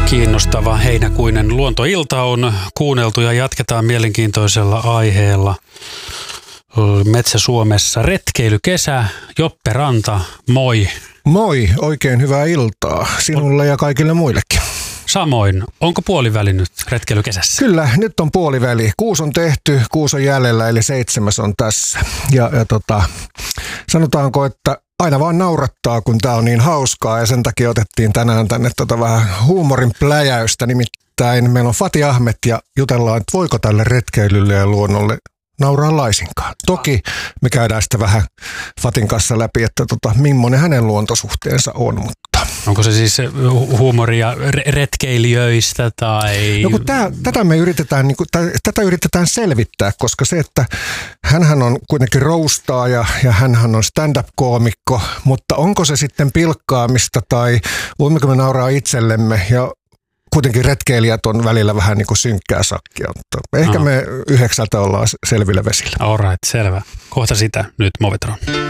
Kiinnostava heinäkuinen luontoilta on kuunneltu ja jatketaan mielenkiintoisella aiheella. Metsä-Suomessa retkeilykesä. Joppe Ranta, moi. Moi, oikein hyvää iltaa sinulle ja kaikille muillekin. Samoin. Onko puoliväli nyt retkeilykesässä? Kyllä, nyt on puoliväli. 6 on tehty, 6 on jäljellä, eli 7 on tässä. Ja sanotaanko, että aina vaan naurattaa, kun tää on niin hauskaa, ja sen takia otettiin tänään tänne vähän huumorin pläjäystä. Nimittäin meillä on Fati Ahmet ja jutellaan, että voiko tälle retkeilylle ja luonnolle nauraa laisinkaan. Toki me käydään sitä vähän Fatin kanssa läpi, että millainen hänen luontosuhteensa on, mutta onko se siis huumoria retkeilijöistä tai? No kun tätä me yritetään, tätä yritetään selvittää, koska se, että hänhän on kuitenkin roustaaja ja hänhän on stand-up-koomikko, mutta onko se sitten pilkkaamista tai voimmeko me nauraa itsellemme ja kuitenkin retkeilijät on välillä vähän niin kuin synkkää sakkia. Ehkä me 9 ollaan selvillä vesillä. Alright, selvä. Kohta sitä nyt Movitron.